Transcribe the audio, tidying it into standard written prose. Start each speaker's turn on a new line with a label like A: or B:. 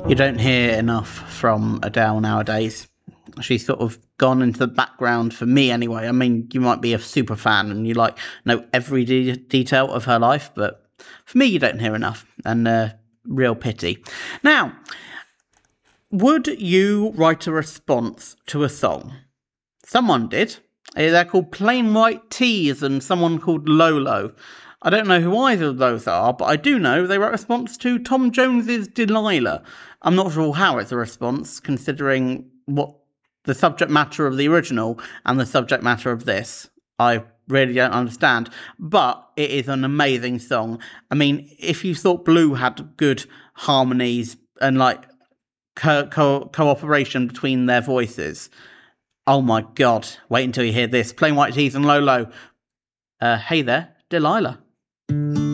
A: You don't hear enough from Adele nowadays. She's sort of gone into the background for me anyway. I mean, you might be a super fan and you know every detail of her life, but for me, you don't hear enough, and real pity. Now, would you write a response to a song? Someone did. They're called Plain White T's and someone called Lolo. I don't know who either of those are, but I do know they wrote a response to Tom Jones's Delilah. I'm not sure how it's a response, considering what the subject matter of the original and the subject matter of this. I really don't understand, but it is an amazing song. I mean, if you thought Blue had good harmonies and cooperation between their voices, oh my god, wait until you hear this. Plain White T's and Lolo. Hey there, Delilah.